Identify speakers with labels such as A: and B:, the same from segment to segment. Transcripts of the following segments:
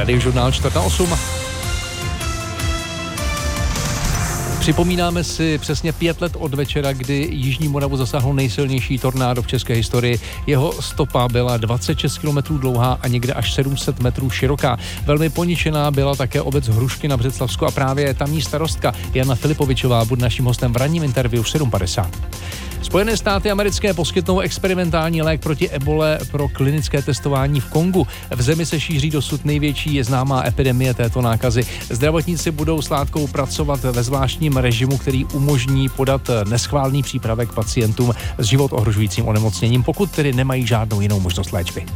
A: Radiožurnál 4:08. Připomínáme si přesně 5 let od večera, kdy Jižní Moravu zasáhlo nejsilnější tornádo v české historii. Jeho stopa byla 26 km dlouhá a někde až 700 metrů široká. Velmi poničená byla také obec Hrušky na Břeclavsku a právě tamní starostka Jana Filipovičová bude naším hostem v ranním interview v 7:50. Spojené státy americké poskytnou experimentální lék proti ebole pro klinické testování v Kongu. V zemi se šíří dosud největší známá epidemie této nákazy. Zdravotníci budou s látkou pracovat ve zvláštním režimu, který umožní podat neschválný přípravek pacientům s život ohrožujícím onemocněním, pokud tedy nemají žádnou jinou možnost léčby.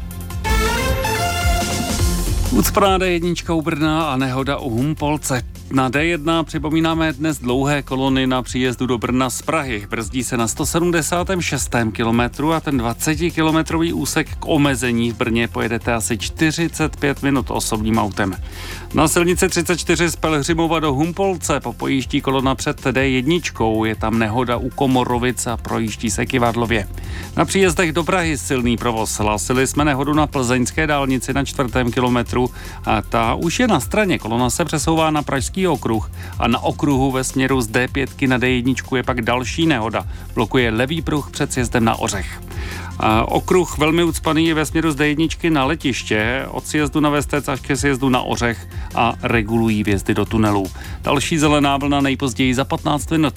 B: Ucpaná D1 u Brna a nehoda u Humpolce. Na D1 připomínáme dnes dlouhé kolony na příjezdu do Brna z Prahy. Brzdí se na 176. kilometru a ten 20-kilometrový úsek k omezení v Brně pojedete asi 45 minut osobním autem. Na silnici 34 z Pelhřimova do Humpolce popojíždí kolona před D1, je tam nehoda u Komorovic a projíždí se Kyvadlově. Na příjezdech do Prahy silný provoz. Hlásili jsme nehodu na plzeňské dálnici na 4. kilometru a ta už je na straně. Kolona se přesouvá na Pražský okruh a na okruhu ve směru z D5 na D1 je pak další nehoda. Blokuje levý pruh před sjezdem na Ořech. A okruh velmi ucpaný je ve směru z D1 na letiště, od sjezdu na Vestec až ke sjezdu na Ořech a regulují vjezdy do tunelů. Další zelená vlna nejpozději za 15 minut.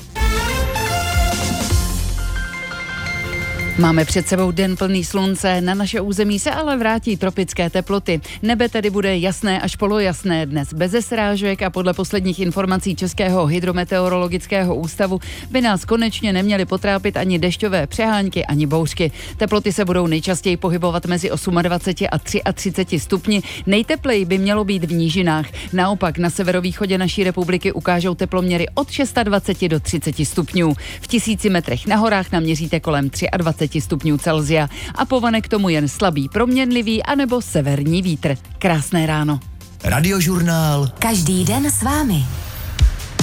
C: Máme před sebou den plný slunce, na naše území se ale vrátí tropické teploty. Nebe tedy bude jasné až polojasné dnes bez srážek a podle posledních informací Českého hydrometeorologického ústavu by nás konečně neměly potrápit ani dešťové přehánky, ani bouřky. Teploty se budou nejčastěji pohybovat mezi 28 a 33 stupni. Nejtepleji by mělo být v nížinách. Naopak na severovýchodě naší republiky ukážou teploměry od 26 do 30 stupňů. V 1000 metrech na horách naměříte kolem 23 stupňů Celsia a povane k tomu jen slabý proměnlivý anebo severní vítr. Krásné ráno.
D: Radiožurnál.
E: Každý den s vámi.